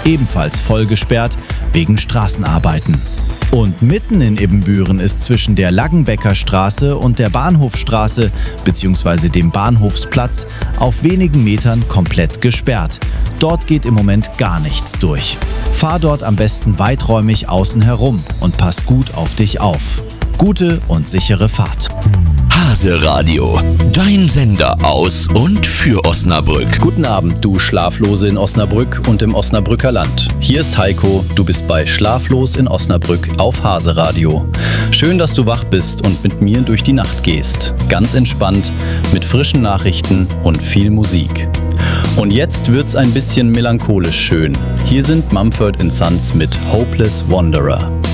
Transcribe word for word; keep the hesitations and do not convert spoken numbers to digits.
ebenfalls voll gesperrt wegen Straßenarbeiten. Und mitten in Ibbenbüren ist zwischen der Laggenbecker Straße und der Bahnhofstraße bzw. dem Bahnhofsplatz auf wenigen Metern komplett gesperrt. Dort geht im Moment gar nichts durch. Fahr dort am besten weiträumig außen herum und pass gut auf dich auf. Gute und sichere Fahrt. Hase Radio, dein Sender aus und für Osnabrück. Guten Abend, du Schlaflose in Osnabrück und im Osnabrücker Land. Hier ist Heiko, du bist bei Schlaflos in Osnabrück auf Hase Radio. Schön, dass du wach bist und mit mir durch die Nacht gehst. Ganz entspannt, mit frischen Nachrichten und viel Musik. Und jetzt wird's ein bisschen melancholisch schön. Hier sind Mumford and Sons mit Hopeless Wanderer.